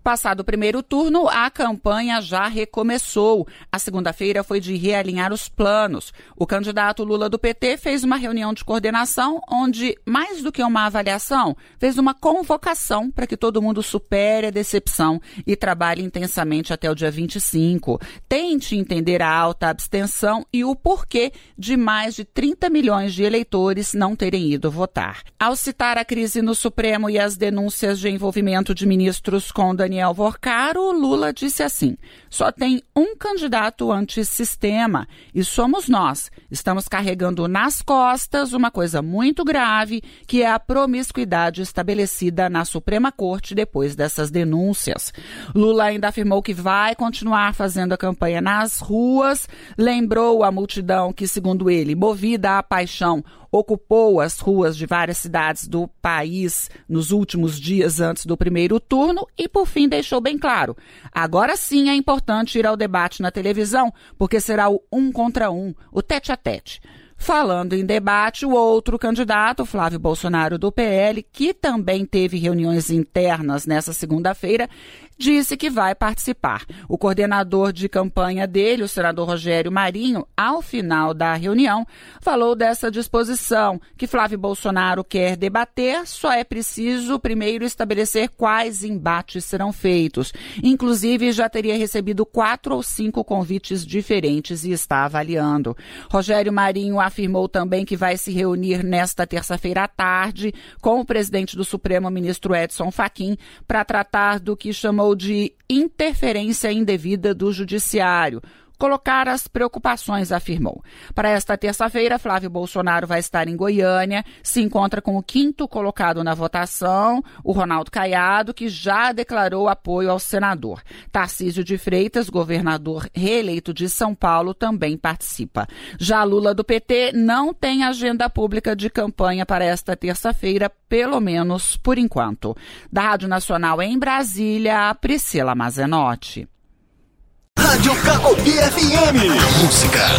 Passado o primeiro turno, a campanha já recomeçou. A segunda-feira foi de realinhar os planos. O candidato Lula do PT fez uma reunião de coordenação onde, mais do que uma avaliação, fez uma convocação para que todo mundo supere a decepção e trabalhe intensamente até o dia 25. Tente entender a alta abstenção e o porquê de mais de 30 milhões de eleitores não terem ido votar. Ao citar a crise no Supremo e as denúncias de envolvimento de ministros com Daniel Vorcaro, Lula disse assim: só tem um candidato antissistema e somos nós. Estamos carregando nas costas uma coisa muito grave, que é a promiscuidade estabelecida na Suprema Corte depois dessas denúncias. Lula ainda afirmou que vai continuar fazendo a campanha nas ruas, lembrou a multidão que, segundo ele, movida à paixão, ocupou as ruas de várias cidades do país nos últimos dias antes do primeiro turno e, por fim, deixou bem claro: agora sim é importante ir ao debate na televisão, porque será o 1 contra 1, o tete-a-tete. Falando em debate, o outro candidato, Flávio Bolsonaro, do PL, que também teve reuniões internas nessa segunda-feira, disse que vai participar. O coordenador de campanha dele, o senador Rogério Marinho, ao final da reunião, falou dessa disposição, que Flávio Bolsonaro quer debater, só é preciso primeiro estabelecer quais embates serão feitos. Inclusive, já teria recebido 4 ou 5 convites diferentes e está avaliando. Rogério Marinho afirmou também que vai se reunir nesta terça-feira à tarde com o presidente do Supremo, ministro Edson Fachin, para tratar do que chamou de interferência indevida do judiciário. Colocar as preocupações, afirmou. Para esta terça-feira, Flávio Bolsonaro vai estar em Goiânia, se encontra com o 5º colocado na votação, o Ronaldo Caiado, que já declarou apoio ao senador. Tarcísio de Freitas, governador reeleito de São Paulo, também participa. Já Lula do PT não tem agenda pública de campanha para esta terça-feira, pelo menos por enquanto. Da Rádio Nacional em Brasília, Priscila Mazenotti. Rádio Cacobi FM. Música.